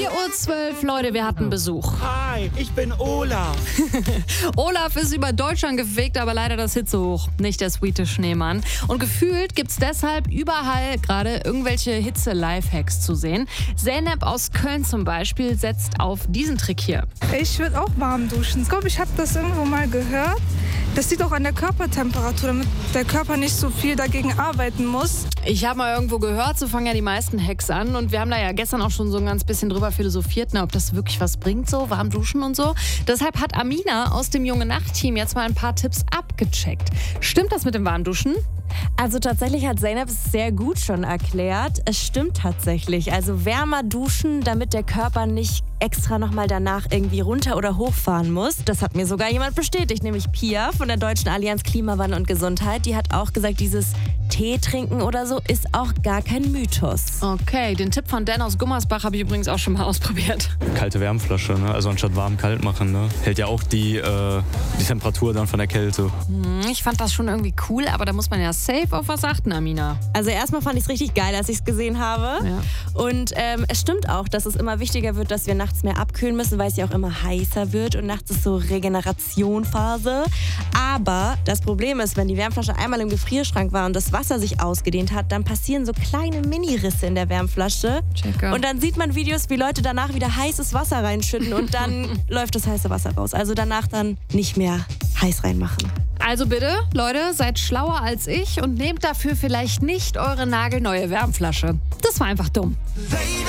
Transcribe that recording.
4:12 Uhr, Leute, wir hatten Besuch. Hi, ich bin Olaf. Olaf ist über Deutschland gefegt, aber leider das Hitzehoch, nicht der sweete Schneemann. Und gefühlt gibt's deshalb überall gerade irgendwelche Hitze-Lifehacks zu sehen. Zeynep aus Köln zum Beispiel setzt auf diesen Trick hier. Ich würde auch warm duschen. Ich glaube, ich habe das irgendwo mal gehört. Das liegt auch an der Körpertemperatur, damit der Körper nicht so viel dagegen arbeiten muss. Ich habe mal irgendwo gehört, so fangen ja die meisten Hacks an. Und wir haben da ja gestern auch schon so ein ganz bisschen drüber philosophiert, ob das wirklich was bringt, so warm duschen und so. Deshalb hat Amina aus dem Junge-Nacht-Team jetzt mal ein paar Tipps abgecheckt. Stimmt das mit dem Warmduschen? Also tatsächlich hat Zeynep es sehr gut schon erklärt. Es stimmt tatsächlich. Also wärmer duschen, damit der Körper nicht extra nochmal danach irgendwie runter oder hochfahren muss. Das hat mir sogar jemand bestätigt, nämlich Pia von der Deutschen Allianz Klimawandel und Gesundheit. Die hat auch gesagt, dieses Tee trinken oder so ist auch gar kein Mythos. Okay, den Tipp von Dan aus Gummersbach habe ich übrigens auch schon mal ausprobiert. Kalte Wärmflasche, ne? Also anstatt warm kalt machen, ne? Hält ja auch die Temperatur dann von der Kälte. Ich fand das schon irgendwie cool, aber da muss man ja safe auf was achten, Amina. Also erstmal fand ich es richtig geil, als ich es gesehen habe. Ja. Und es stimmt auch, dass es immer wichtiger wird, dass wir nachts mehr abkühlen müssen, weil es ja auch immer heißer wird und nachts ist so Regenerationphase. Aber das Problem ist, wenn die Wärmflasche einmal im Gefrierschrank war und das Wasser sich ausgedehnt hat, dann passieren so kleine Mini-Risse in der Wärmflasche. Checker. Und dann sieht man Videos, wie Leute danach wieder heißes Wasser reinschütten und dann läuft das heiße Wasser raus. Also danach dann nicht mehr heiß reinmachen. Also bitte, Leute, seid schlauer als ich und nehmt dafür vielleicht nicht eure nagelneue Wärmflasche. Das war einfach dumm. Lady